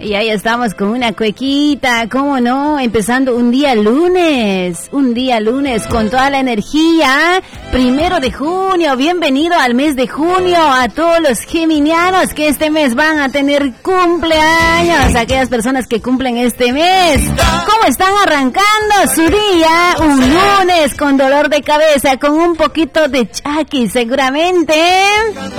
Y ahí estamos con una cuequita, ¿cómo no? Empezando un día lunes con toda la energía. 1 de junio, bienvenido al mes de junio a todos los geminianos que este mes van a tener cumpleaños. Aquellas personas que cumplen este mes, ¿cómo están arrancando su día? Un lunes con dolor de cabeza, con un poquito de chaki seguramente.